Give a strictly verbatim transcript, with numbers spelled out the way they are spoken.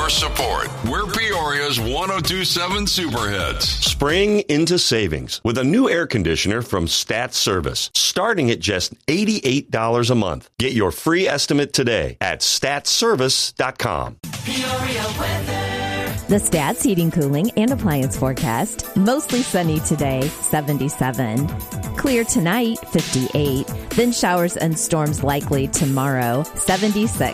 your support. We're Peoria's one oh two point seven Superhits. Spring into savings with a new air conditioner from Stat Service, starting at just eighty-eight dollars a month. Get your free estimate today at stat service dot com. Peoria weather. The Stats Heating, Cooling, and Appliance forecast. Mostly sunny today, seventy-seven. Clear tonight, fifty-eight. Then showers and storms likely tomorrow, seventy-six.